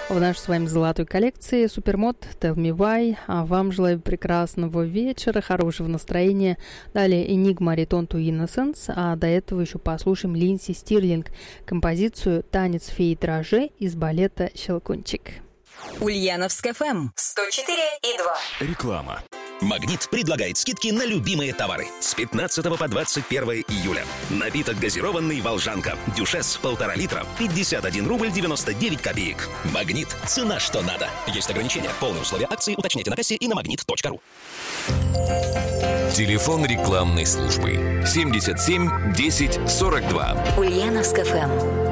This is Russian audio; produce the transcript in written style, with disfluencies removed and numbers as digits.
в нашей с вами золотой коллекции Супермод Tell Me Why. А вам желаю прекрасного вечера, хорошего настроения. Далее Enigma Return to Innocence, а до этого еще послушаем Линдси Стирлинг, композицию «Танец феи дрожжи» из балета «Щелкунчик». Ульяновск ФМ 104,2. Реклама. «Магнит» предлагает скидки на любимые товары с 15 по 21 июля. Напиток газированный «Волжанка». Дюшес 1,5 литра. 51 рубль 99 копеек. «Магнит». Цена что надо. Есть ограничения. Полные условия акции уточняйте на кассе и на magnet.ru. Телефон рекламной службы 77 10 42. Ульяновск ФМ.